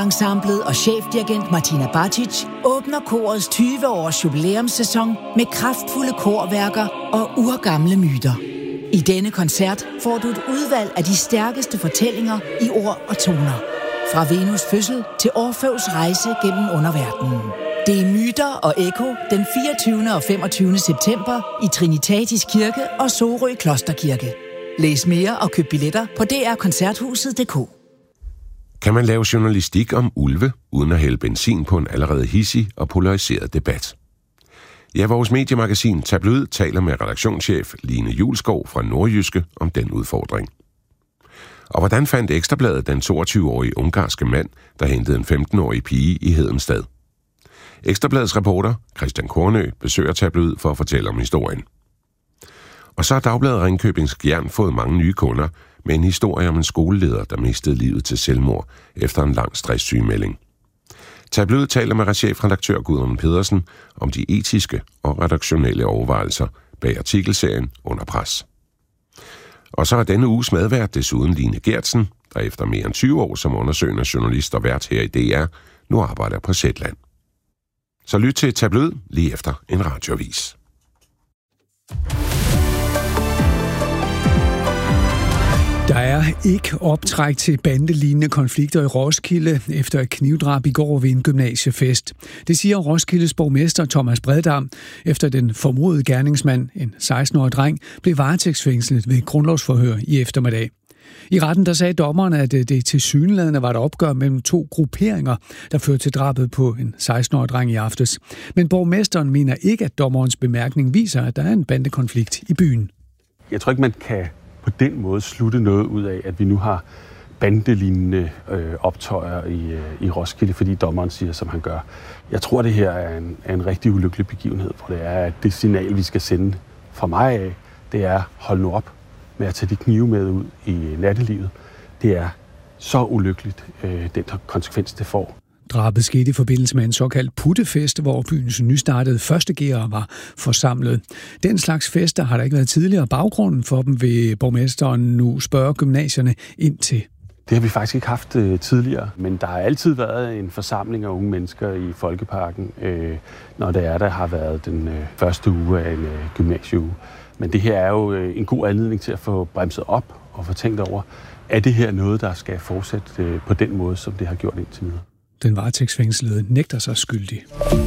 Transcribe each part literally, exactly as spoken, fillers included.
Ensemblet og chefdirigent Martina Bacic åbner korets tyve-års jubilæumssæson med kraftfulde korværker og urgamle myter. I denne koncert får du et udvalg af de stærkeste fortællinger i ord og toner. Fra Venus' fødsel til Orfeus rejse gennem underverdenen. Det er myter og ekko den fireogtyvende og femogtyvende september i Trinitatis Kirke og Sorø Klosterkirke. Læs mere og køb billetter på d r koncerthuset punktum d k. Kan man lave journalistik om ulve, uden at hælde benzin på en allerede hissig og polariseret debat? Ja, vores mediemagasin Tabloid taler med redaktionschef Line Julskov fra Nordjyske om den udfordring. Og hvordan fandt Ekstrabladet den toogtyve-årige ungarske mand, der hentede en femten-årig pige i Hedensted? Ekstrabladets reporter Christian Kornø besøger Tabloid for at fortælle om historien. Og så har Dagbladet Ringkøbings Gjern fået mange nye kunder med en historie om en skoleleder, der mistede livet til selvmord efter en lang stresssygemelding. Tabloid taler med chefredaktør Gudrun Pedersen om de etiske og redaktionelle overvejelser bag artikelserien Under pres. Og så er denne uges medvært desuden Line Gertsen, der efter mere end tyve år som undersøgende journalist og vært her i D R, nu arbejder på Zetland. Så lyt til Tabloid lige efter en radioavis. Der er ikke optræk til bandelignende konflikter i Roskilde efter et knivdrab i går ved en gymnasiefest. Det siger Roskildes borgmester Thomas Breddam, efter den formodede gerningsmand, en seksten-årig dreng, blev varetægtsfængslet ved grundlovsforhør i eftermiddag. I retten der sagde dommeren, at det tilsyneladende var et opgør mellem to grupperinger, der førte til drabet på en seksten-årig dreng i aftes. Men borgmesteren mener ikke, at dommerens bemærkning viser, at der er en bandekonflikt i byen. Jeg tror ikke, man kan på den måde slutte noget ud af, at vi nu har bandelignende øh, optøjer i, øh, i Roskilde, fordi dommeren siger, som han gør. Jeg tror, det her er en, er en rigtig ulykkelig begivenhed, for det er, at det signal, vi skal sende fra mig af, det er, hold nu op med at tage de knive med ud i nattelivet. Det er så ulykkeligt, øh, den konsekvens, det får. Drabet skete i forbindelse med en såkaldt puttefest, hvor byens nystartede førstegærere var forsamlet. Den slags fester har der ikke været tidligere. Baggrunden for dem vil borgmesteren nu spørge gymnasierne ind til. Det har vi faktisk ikke haft øh, tidligere, men der har altid været en forsamling af unge mennesker i Folkeparken, øh, når det er, der har været den øh, første uge af en øh, gymnasieuge. Men det her er jo øh, en god anledning til at få bremset op og få tænkt over, er det her noget, der skal fortsætte øh, på den måde, som det har gjort indtil videre. Den varetægtsfængslede nægter sig skyldig.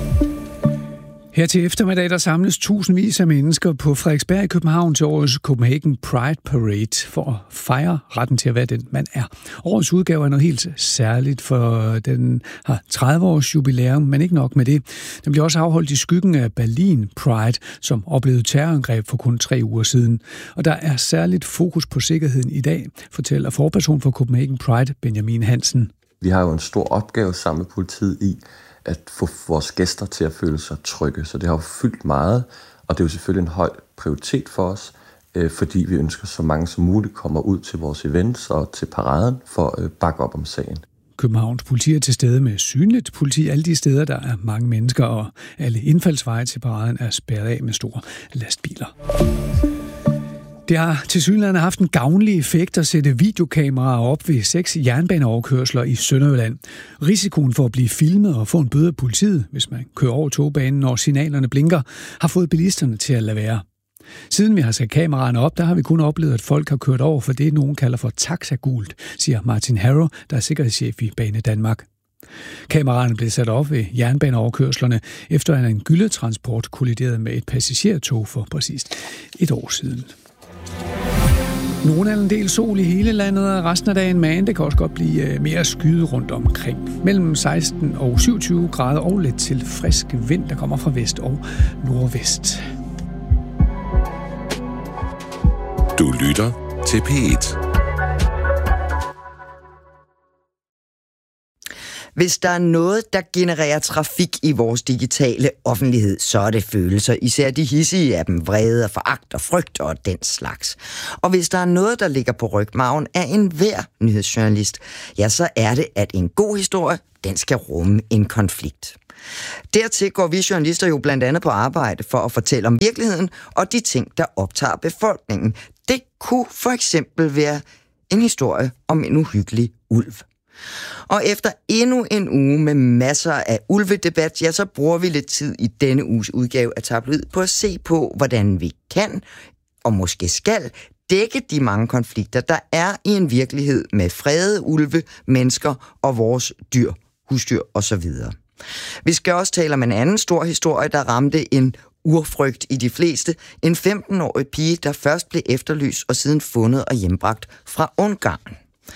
Her til eftermiddag der samles tusindvis af mennesker på Frederiksberg i København til årets Copenhagen Pride Parade for at fejre retten til at være den, man er. Årets udgave er noget helt særligt, for den har tredive års jubilæum, men ikke nok med det. Den bliver også afholdt i skyggen af Berlin Pride, som oplevede terrorangreb for kun tre uger siden. Og der er særligt fokus på sikkerheden i dag, fortæller forperson for Copenhagen Pride, Benjamin Hansen. Vi har jo en stor opgave sammen med politiet i at få vores gæster til at føle sig trygge. Så det har jo fyldt meget, og det er jo selvfølgelig en høj prioritet for os, øh, fordi vi ønsker, så mange som muligt kommer ud til vores events og til paraden for at øh, bakke op om sagen. Københavns politi er til stede med synligt politi alle de steder, der er mange mennesker, og alle indfaldsveje til paraden er spærret af med store lastbiler. Det har tilsyneladende haft en gavnlig effekt at sætte videokameraer op ved seks jernbaneoverkørsler i Sønderjylland. Risikoen for at blive filmet og få en bøde af politiet, hvis man kører over togbanen, når signalerne blinker, har fået bilisterne til at lade være. Siden vi har sat kameraerne op, der har vi kun oplevet, at folk har kørt over for det, nogen kalder for taxagult, siger Martin Harrow, der er sikkerhedschef i Bane Danmark. Kameraerne blev sat op ved jernbaneoverkørslerne, efter at en gyldetransport kolliderede med et passagertog for præcis et år siden. Nogle er en del sol i hele landet, og resten af dagen, men det kan også godt blive mere skyde rundt omkring. Mellem seksten og syvogtyve grader og lidt til frisk vind, der kommer fra vest og nordvest. Du lytter til P et. Hvis der er noget, der genererer trafik i vores digitale offentlighed, så er det følelser. Især de hidsige af dem, vrede og foragt og frygt og den slags. Og hvis der er noget, der ligger på rygmarven af enhver nyhedsjournalist, ja, så er det, at en god historie, den skal rumme en konflikt. Dertil går vi journalister jo blandt andet på arbejde for at fortælle om virkeligheden og de ting, der optager befolkningen. Det kunne for eksempel være en historie om en uhyggelig ulv. Og efter endnu en uge med masser af ulvedebat, ja, så bruger vi lidt tid i denne uges udgave af Tabloid på at se på, hvordan vi kan, og måske skal, dække de mange konflikter, der er i en virkelighed med fredede ulve, mennesker og vores dyr, husdyr osv. Vi skal også tale om en anden stor historie, der ramte en urfrygt i de fleste. En femten-årig pige, der først blev efterlyst og siden fundet og hjembragt fra Ungarn.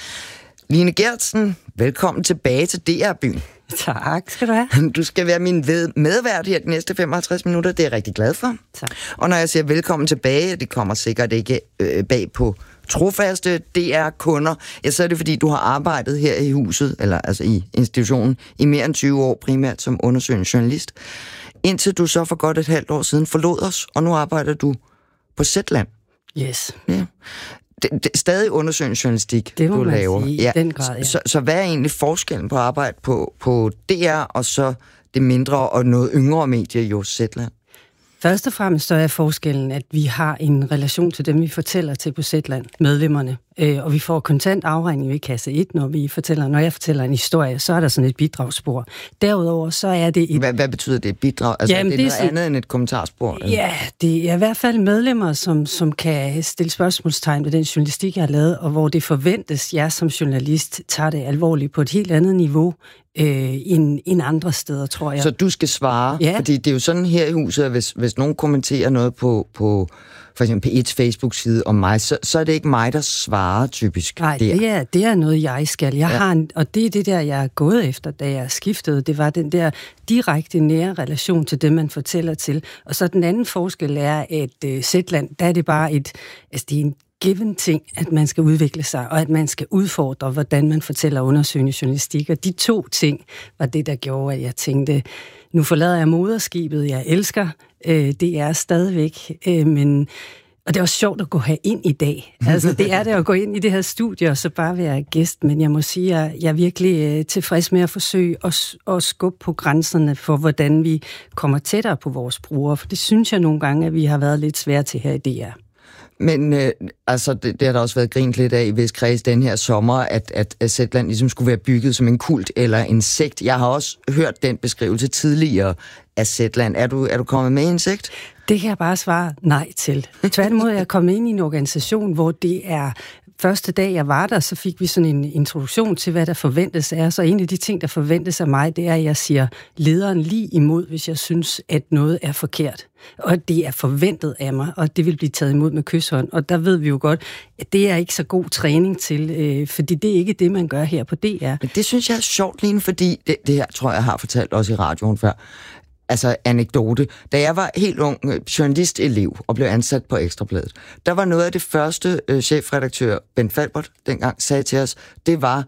Line Gertsen, velkommen tilbage til D R-byen. Tak skal du have. Du skal være min medvært her de næste femoghalvtreds minutter. Det er jeg rigtig glad for. Tak. Og når jeg siger velkommen tilbage, det kommer sikkert ikke øh, bag på trofaste D R-kunder, ja, så er det fordi, du har arbejdet her i huset, eller altså i institutionen, i mere end tyve år, primært som undersøgende journalist, indtil du så for godt et halvt år siden forlod os, og nu arbejder du på Zetland. Yes. Ja. Det, det, stadig undersøgende journalistik, det må du man laver. sige, ja. i den grad, ja. Så, så hvad er egentlig forskellen på arbejde på, på D R, og så det mindre og noget yngre medie, jo Zetland? Først og fremmest så er forskellen, at vi har en relation til dem, vi fortæller til på Zetland, medlemmerne. Øh, og vi får kontant afregning ved kasse et, når vi fortæller, når jeg fortæller en historie, så er der sådan et bidragsspor. Derudover så er det et... Hvad, hvad betyder det, bidrag? Altså Jamen, er det, det er noget sådan... andet end et kommentarspor? Eller? Ja, det er i hvert fald medlemmer, som, som kan stille spørgsmålstegn ved den journalistik, jeg har lavet, og hvor det forventes, jeg som journalist tager det alvorligt på et helt andet niveau, øh, end, end andre steder, tror jeg. Så du skal svare, ja. Fordi det er jo sådan her i huset, at hvis, hvis nogen kommenterer noget på, på for eksempel P et's Facebook-side om mig, så, så er det ikke mig, der svarer typisk. Nej, det er, det er noget, jeg skal. Jeg ja. har en, og det er det der, jeg er gået efter, da jeg skiftede. Det var den der direkte nære relation til det, man fortæller til. Og så den anden forskel er, at uh, Zetland, der er det bare et, altså det er en given ting, at man skal udvikle sig, og at man skal udfordre, hvordan man fortæller undersøgende journalistik. Og de to ting var det, der gjorde, at jeg tænkte, nu forlader jeg moderskibet, jeg elsker, øh, det er stadigvæk, øh, men... Og det er også sjovt at gå her ind i dag. Altså, det er det at gå ind i det her studie, og så bare være gæst, men jeg må sige, at jeg er virkelig tilfreds med at forsøge at, at skubbe på grænserne for, hvordan vi kommer tættere på vores brugere, for det synes jeg nogle gange, at vi har været lidt svære til her i D R. Men øh, altså, det, det har der også været grint lidt af i vis kreds den her sommer, at, at, at Zetland ligesom skulle være bygget som en kult eller en sekt. Jeg har også hørt den beskrivelse tidligere af Zetland. Er du, er du kommet med i en sekt? Det kan jeg bare svare nej til. Tværtimod er jeg kommet ind i en organisation, hvor det er... Første dag, jeg var der, så fik vi sådan en introduktion til, hvad der forventes af os. Og en af de ting, der forventes af mig, det er, at jeg siger lederen lige imod, hvis jeg synes, at noget er forkert. Og det er forventet af mig, og det vil blive taget imod med kysshånd. Og der ved vi jo godt, at det er ikke så god træning til, øh, fordi det er ikke det, man gør her på D R. Men det synes jeg er sjovt, Line, fordi det, det her tror jeg har fortalt også i radioen før. Altså anekdote. Da jeg var helt ung journalistelev og blev ansat på Ekstrabladet, der var noget af det første øh, chefredaktør Ben Falbert dengang sagde til os, det var,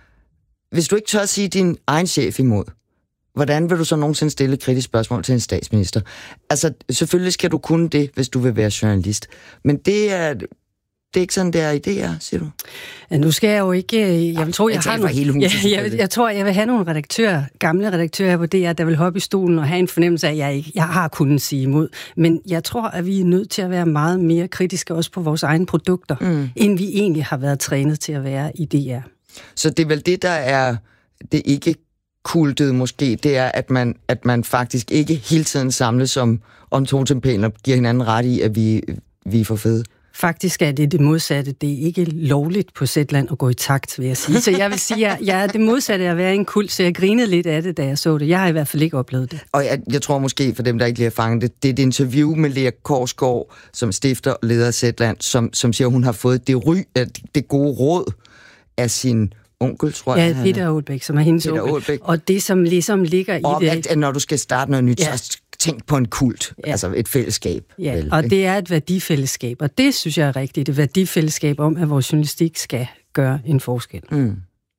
hvis du ikke tør at sige din egen chef imod, hvordan vil du så nogensinde stille et kritisk spørgsmål til en statsminister? Altså selvfølgelig skal du kunne det, hvis du vil være journalist. Men det er... Det er ikke sådan, det er i D R, siger du? Ja, nu skal jeg jo ikke... Jeg vil tro, jeg, jeg har nogle, hele huset, ja, jeg, jeg tror, jeg vil have nogle redaktører, gamle redaktører på D R, der vil hoppe i stolen og have en fornemmelse af, at jeg, ikke, jeg har kunnet sige imod. Men jeg tror, at vi er nødt til at være meget mere kritiske også på vores egne produkter, mm. end vi egentlig har været trænet til at være i D R. Så det er vel det, der er det ikke kultet måske, det er, at man, at man faktisk ikke hele tiden samles om, om totempælen og giver hinanden ret i, at vi, vi er for fede. Faktisk er det det modsatte. Det er ikke lovligt på Zetland at gå i takt, vil jeg sige. Så jeg vil sige, at jeg er det modsatte af at være en kult, så jeg grinede lidt af det, da jeg så det. Jeg har i hvert fald ikke oplevet det. Og jeg, jeg tror måske, for dem, der ikke lige har fanget det, det er et interview med Lea Korsgaard, som stifter og leder af Zetland, som, som siger, at hun har fået det, ry, det gode råd af sin onkel, tror jeg. Ja, Peter Aalbæk, som er hendes Peter onkel. Aalbæk. Og det, som ligesom ligger i og det... At, at når du skal starte noget nyt, ja. så tænk på en kult, ja. altså et fællesskab. Ja, vel, og ikke? det er et værdifællesskab, og det synes jeg er rigtigt, et værdifællesskab om, at vores journalistik skal gøre en forskel. Mm.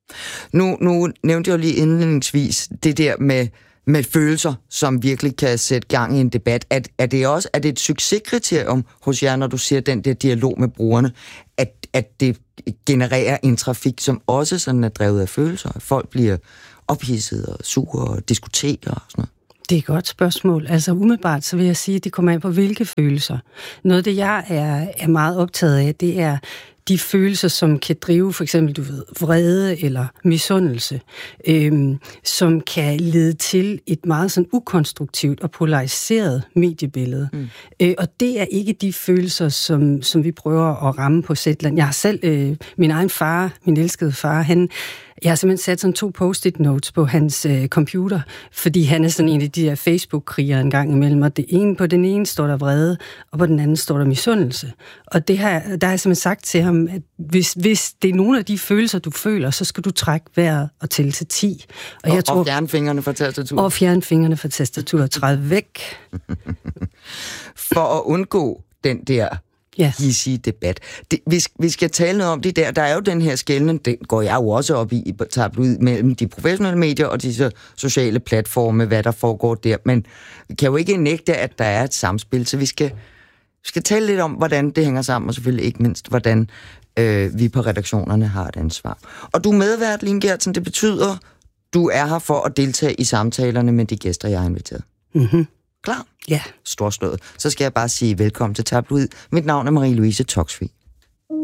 Nu, nu nævnte jeg jo lige indledningsvis det der med, med følelser, som virkelig kan sætte gang i en debat. Er, er det også er det et succeskriterium hos jer, når du siger den der dialog med brugerne, at, at det genererer en trafik, som også sådan er drevet af følelser? Folk bliver ophidset og sure og diskuterer og sådan noget. Det er et godt spørgsmål. Altså umiddelbart, så vil jeg sige, at det kommer an på hvilke følelser. Noget af det, jeg er, er meget optaget af, det er de følelser, som kan drive for eksempel, du ved, vrede eller misundelse, øhm, som kan lede til et meget sådan ukonstruktivt og polariseret mediebillede. Mm. Øh, og det er ikke de følelser, som, som vi prøver at ramme på Zetland. Jeg har selv, øh, min egen far, min elskede far, han Jeg har simpelthen sat sådan to post-it notes på hans øh, computer, fordi han er sådan en af de her Facebook-krigere en gang imellem, og det ene, på den ene står der vrede, og på den anden står der misundelse. Og det her, der har jeg simpelthen sagt til ham, at hvis, hvis det er nogle af de følelser, du føler, så skal du trække vejret og tælle til ti. Og, og, jeg tror, og fjerne fingrene fra tastaturet. Og fjerne fingrene fra tastaturet og træde væk. For at undgå den der ja. hissige debat. Det, vi, vi skal tale noget om det der. Der er jo den her skelnen, den går jeg jo også op i, tabloid mellem de professionelle medier og disse sociale platforme, hvad der foregår der. Men vi kan jo ikke nægte, at der er et samspil, så vi skal, vi skal tale lidt om, hvordan det hænger sammen, og selvfølgelig ikke mindst, hvordan øh, vi på redaktionerne har et ansvar. Og du er medvært, Line Gertsen, det betyder, du er her for at deltage i samtalerne med de gæster, jeg har inviteret. Mhm. Klar? Ja. Storslået. Så skal jeg bare sige velkommen til Tabloid. Mit navn er Marie-Louise Toksvig.